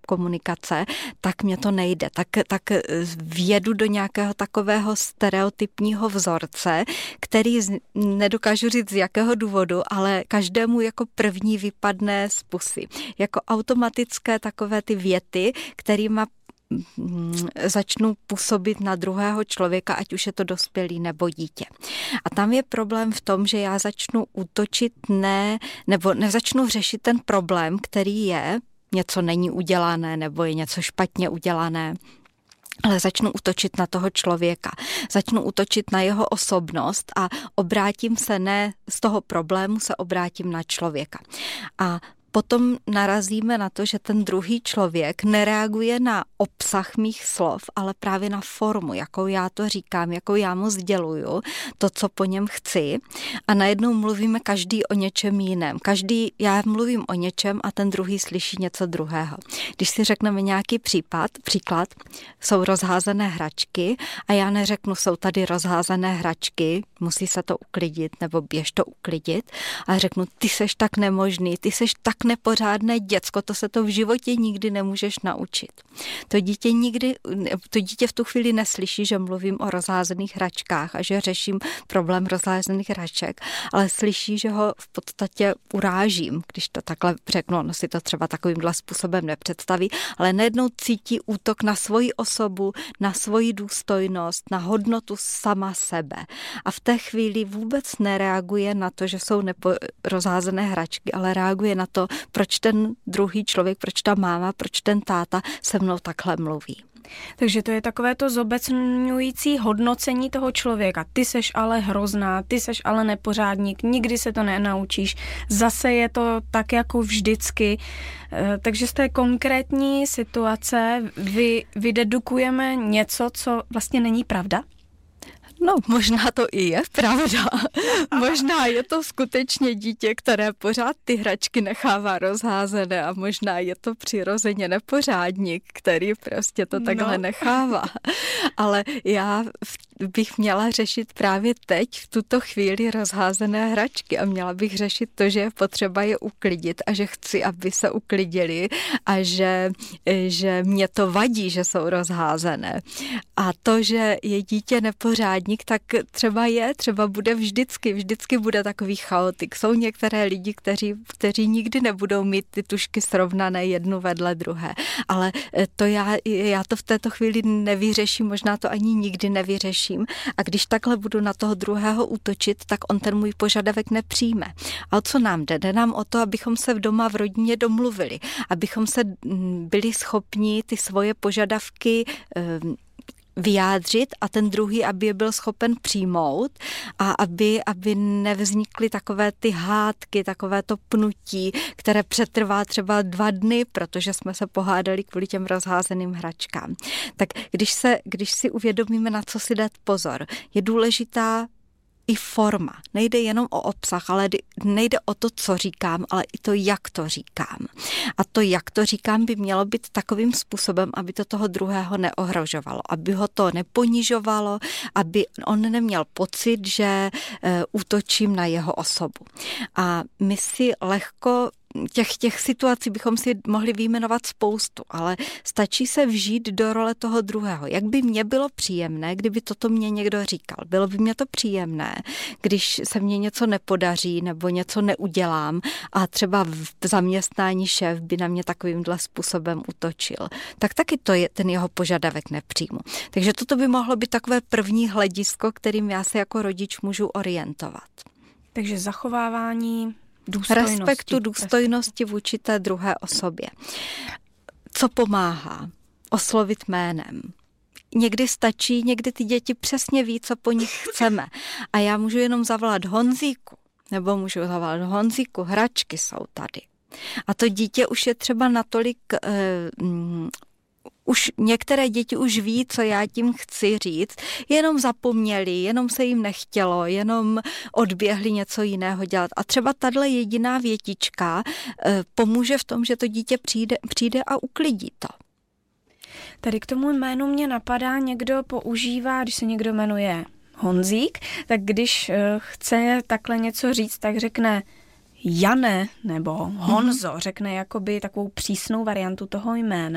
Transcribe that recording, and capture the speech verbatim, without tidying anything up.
komunikace, tak mě to nejde. Tak, tak vjedu do nějakého takového stereotypního vzorce, který z, nedokážu říct z jakého důvodu, ale každému jako první vypadne z pusy. Jako automatické takové ty věty, kterýma začnu působit na druhého člověka, ať už je to dospělý nebo dítě. A tam je problém v tom, že já začnu útočit ne, nebo nezačnu řešit ten problém, který je, něco není udělané, nebo je něco špatně udělané, ale začnu útočit na toho člověka. Začnu útočit na jeho osobnost a obrátím se ne z toho problému, se obrátím na člověka. A potom narazíme na to, že ten druhý člověk nereaguje na obsah mých slov, ale právě na formu, jakou já to říkám, jakou já mu sděluju, to, co po něm chci. A najednou mluvíme každý o něčem jiném. Každý, já mluvím o něčem a ten druhý slyší něco druhého. Když si řekneme nějaký případ, příklad, jsou rozházené hračky a já neřeknu, jsou tady rozházené hračky, musí se to uklidit nebo běž to uklidit, a řeknu, ty seš tak nemožný, ty seš tak nepořádné děcko, to se to v životě nikdy nemůžeš naučit. To dítě nikdy, to dítě v tu chvíli neslyší, že mluvím o rozházených hračkách a že řeším problém rozházených hraček, ale slyší, že ho v podstatě urážím, když to takhle řeknu, ono si to třeba takovýmhle způsobem nepředstaví, ale najednou cítí útok na svoji osobu, na svoji důstojnost, na hodnotu sama sebe. A v té chvíli vůbec nereaguje na to, že jsou nepo, rozházené hračky, ale reaguje na to, proč ten druhý člověk, proč ta máma, proč ten táta se mnou takhle mluví. Takže to je takové to zobecňující hodnocení toho člověka. Ty seš ale hrozná, ty seš ale nepořádník, nikdy se to nenaučíš. Zase je to tak jako vždycky. Takže z té konkrétní situace vy, vydedukujeme něco, co vlastně není pravda? No, možná to i je pravda. Možná je to skutečně dítě, které pořád ty hračky nechává rozházené a možná je to přirozeně nepořádník, který prostě to takhle no. nechává. Ale já bych měla řešit právě teď, v tuto chvíli rozházené hračky a měla bych řešit to, že je potřeba je uklidit a že chci, aby se uklidili a že, že mě to vadí, že jsou rozházené. A to, že je dítě nepořádník, tak třeba je, třeba bude vždycky, vždycky bude takový chaotik. Jsou některé lidi, kteří, kteří nikdy nebudou mít ty tušky srovnané jednu vedle druhé, ale to já, já to v této chvíli nevyřeším, možná to ani nikdy nevyřeším a když takhle budu na toho druhého útočit, tak on ten můj požadavek nepřijme. A o co nám jde? Jde nám o to, abychom se v doma v rodině domluvili, abychom se byli schopni ty svoje požadavky vyjádřit a ten druhý, aby je byl schopen přijmout a aby, aby nevznikly takové ty hádky, takové to pnutí, které přetrvá třeba dva dny, protože jsme se pohádali kvůli těm rozházeným hračkám. Tak když, se, když si uvědomíme, na co si dát pozor, je důležitá i forma. Nejde jenom o obsah, ale nejde o to, co říkám, ale i to, jak to říkám. A to, jak to říkám, by mělo být takovým způsobem, aby to toho druhého neohrožovalo, aby ho to neponižovalo, aby on neměl pocit, že e, útočím na jeho osobu. A my si lehko Těch, těch situací bychom si mohli vyjmenovat spoustu, ale stačí se vžít do role toho druhého. Jak by mně bylo příjemné, kdyby toto mě někdo říkal? Bylo by mě to příjemné, když se mně něco nepodaří nebo něco neudělám a třeba v zaměstnání šéf by na mě takovýmhle způsobem útočil. Tak taky to je ten jeho požadavek nepřijmu. Takže toto by mohlo být takové první hledisko, kterým já se jako rodič můžu orientovat. Takže zachovávání respektu, důstojnosti vůči té druhé osobě. Co pomáhá? Oslovit jménem. Někdy stačí, někdy ty děti přesně ví, co po nich chceme. A já můžu jenom zavolat Honzíku, nebo můžu zavolat Honzíku, hračky jsou tady. A to dítě už je třeba natolik eh, Už některé děti už ví, co já tím chci říct, jenom zapomněli, jenom se jim nechtělo, jenom odběhli něco jiného dělat. A třeba tato jediná větička e, pomůže v tom, že to dítě přijde, přijde a uklidí to. Tady k tomu jménu mě napadá, někdo používá, když se někdo jmenuje Honzík, tak když e, chce takhle něco říct, tak řekne Jane nebo Honzo, řekne jakoby takovou přísnou variantu toho jména.